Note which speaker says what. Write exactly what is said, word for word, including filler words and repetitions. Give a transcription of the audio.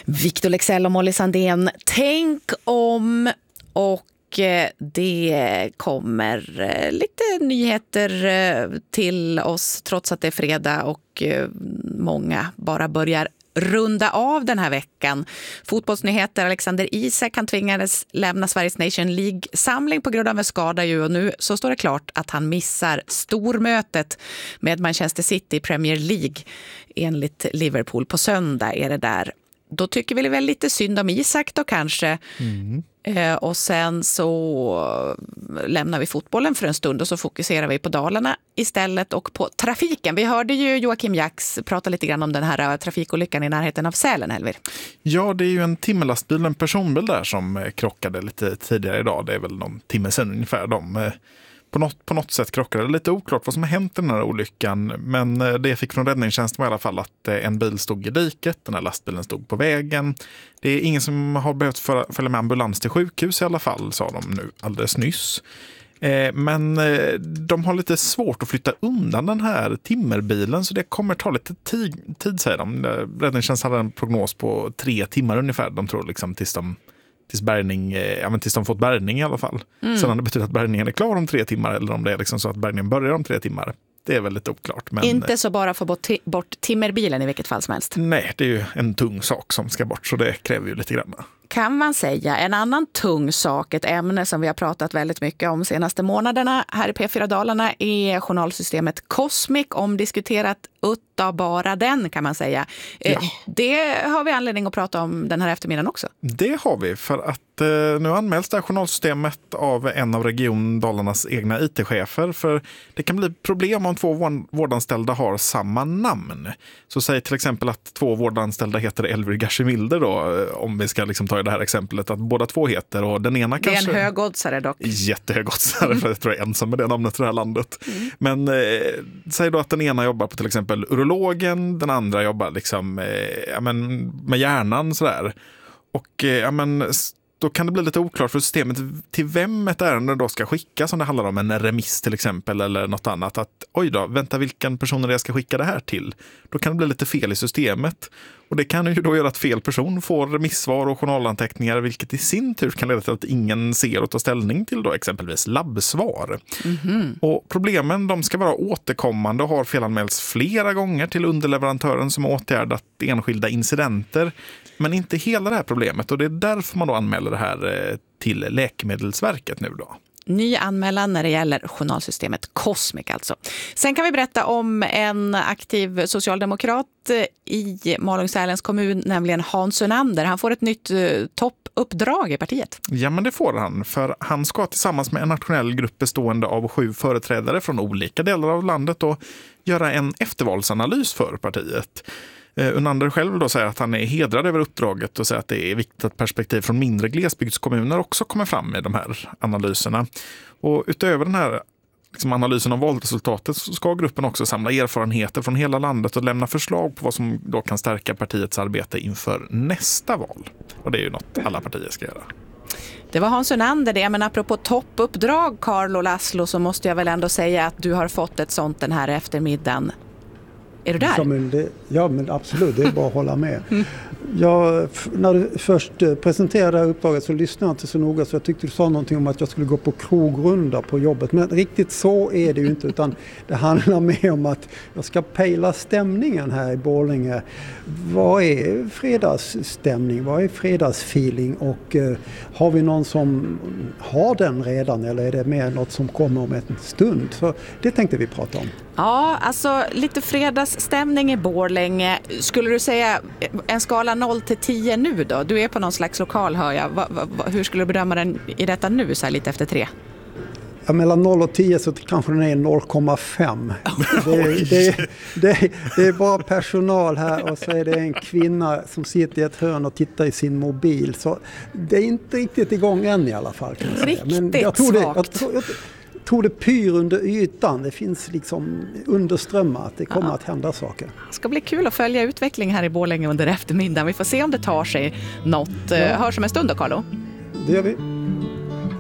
Speaker 1: Victor Leksell och Molly Sandén. Tänk om, och det kommer lite nyheter till oss trots att det är fredag och många bara börjar runda av den här veckan. Fotbollsnyheter: Alexander Isak kan tvingades lämna Sveriges Nation League-samling på grund av en skada ju, och nu så står det klart att han missar stormötet med Manchester City i Premier League. Enligt Liverpool på söndag är det där. Då tycker vi väl lite synd om Isak då kanske. Mm. Eh, och sen så lämnar vi fotbollen för en stund och så fokuserar vi på Dalarna istället och på trafiken. Vi hörde ju Joakim Jax prata lite grann om den här trafikolyckan i närheten av Sälen, Helvir.
Speaker 2: Ja, det är ju en timmerlastbil, en personbil där som krockade lite tidigare idag. Det är väl någon timme sedan ungefär. De på något, på något sätt krockade. Det är lite oklart vad som har hänt i den här olyckan, men det jag fick från räddningstjänsten var i alla fall att en bil stod i diket, den här lastbilen stod på vägen. Det är ingen som har behövt följa med ambulans till sjukhus i alla fall, sa de nu alldeles nyss. Men de har lite svårt att flytta undan den här timmerbilen, så det kommer ta lite tid, tid säger de. Räddningstjänsten hade en prognos på tre timmar ungefär. De tror liksom tills de Tills, bärgning, ja, men tills de fått bärgning i alla fall. Mm. Sen om det betyder att bärgningen är klar om tre timmar eller om det är liksom så att bärgningen börjar om tre timmar. Det är väldigt oklart. Men
Speaker 1: inte så bara få bort, bort timmerbilen i vilket fall som helst.
Speaker 2: Nej, det är ju en tung sak som ska bort, så det kräver ju lite grann.
Speaker 1: Kan man säga. En annan tung sak, ett ämne som vi har pratat väldigt mycket om senaste månaderna här i P fyra Dalarna, är journalsystemet Cosmic, omdiskuterat utta bara den kan man säga. Ja. Det har vi anledning att prata om den här eftermiddagen också. Det
Speaker 2: har vi, för att eh, nu anmäls det här journalsystemet av en av Region Dalarnas egna I T-chefer, för det kan bli problem om två vårdanställda har samma namn. Så säg till exempel att två vårdanställda heter Elvir Gashimilder då, om vi ska liksom ta i det här exemplet, att båda två heter, och den ena kanske...
Speaker 1: Det är en högoddsare dock.
Speaker 2: Jättehögoddsare, mm. för jag tror jag är ensam med det namnet i det här landet. Mm. Men eh, säg då att den ena jobbar på till exempel urologen, den andra jobbar liksom eh, ja, men med hjärnan sådär. Och eh, ja, men då kan det bli lite oklart för systemet till vem ett ärende då ska skickas, om det handlar om en remiss till exempel eller något annat. Att oj då, vänta, vilken person är det jag ska skicka det här till? Då kan det bli lite fel i systemet. Och det kan ju då göra att fel person får remissvar och journalanteckningar, vilket i sin tur kan leda till att ingen ser och tar ställning till då exempelvis labbsvar. Mm-hmm. Och problemen, de ska vara återkommande och har felanmälts flera gånger till underleverantören som har åtgärdat enskilda incidenter. Men inte hela det här problemet, och det är därför man då anmäler det här till Läkemedelsverket nu då.
Speaker 1: Ny anmälan när det gäller journalsystemet Cosmic alltså. Sen kan vi berätta om en aktiv socialdemokrat i Malung-Sälens kommun, nämligen Hans Unander. Han får ett nytt toppuppdrag i partiet.
Speaker 2: Ja, men det får han, för han ska tillsammans med en nationell grupp bestående av sju företrädare från olika delar av landet och göra en eftervalsanalys för partiet. Unander själv då säger att han är hedrad över uppdraget och säger att det är viktigt att perspektiv från mindre glesbygdskommuner också kommer fram i de här analyserna. Och utöver den här liksom analysen av valresultatet så ska gruppen också samla erfarenheter från hela landet och lämna förslag på vad som då kan stärka partiets arbete inför nästa val. Och det är ju något alla partier ska göra.
Speaker 1: Det var Hans Unander det, men apropå toppuppdrag, Carlo Laszlo, så måste jag väl ändå säga att du har fått ett sånt den här eftermiddagen. Är du där?
Speaker 3: Ja men, det, ja, men absolut, det är bara att hålla med. Jag, när du först presenterade uppdraget så lyssnade jag inte så noga, så jag tyckte du sa någonting om att jag skulle gå på krogrunda på jobbet. Men riktigt så är det ju inte, utan det handlar mer om att jag ska pejla stämningen här i Borlänge. Vad är fredagsstämning? Vad är fredagsfeeling? Och eh, har vi någon som har den redan, eller är det mer något som kommer om en stund? Så det tänkte vi prata om.
Speaker 1: Ja, alltså lite fredagsstämning i Borlänge. Skulle du säga en skala noll till tio nu då? Du är på någon slags lokal, hör jag. Va, va, hur skulle du bedöma den i detta nu, så här lite efter tre?
Speaker 3: Ja, mellan noll och tio så kanske den är noll komma fem. Det, det, det, det är bara personal här, och så är det en kvinna som sitter i ett hörn och tittar i sin mobil. Så det är inte riktigt igång än i alla fall, kan jag säga.
Speaker 1: Riktigt
Speaker 3: Men jag tror det, jag
Speaker 1: svagt.
Speaker 3: tror, jag, Jag tror det pyr under ytan. Det finns liksom underströmmar att det kommer ja. att hända saker.
Speaker 1: Det ska bli kul att följa utveckling här i Borlänge under eftermiddagen. Vi får se om det tar sig något. Ja. Hörs om en stund då, Carlo.
Speaker 3: Det gör vi.